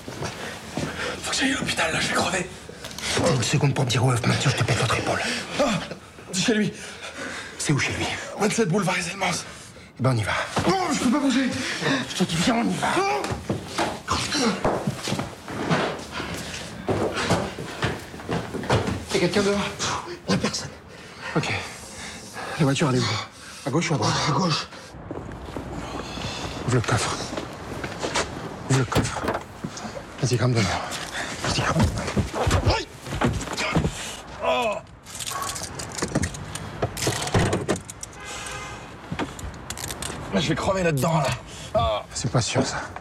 Faut que j'aille à l'hôpital, là, je vais crever. T'as une seconde pour me dire où œuf, Mathieu, je te pète l'autre épaule. Ah, chez lui. C'est où chez lui? 27 boulevard Iselmans. Eh ben on y va. Non, je peux pas bouger. Je te dis, viens, on y va. Y'a quelqu'un dehors? Y'a personne. Ok. La voiture, elle est où? À gauche ou à droite? À gauche. Ouvre le coffre. Ouvre le coffre. Vas-y, grimpe dedans. Vas-y, grimpe dedans. Aïe. Oh. Là, je vais crever là-dedans, là. Oh. C'est pas sûr, ça.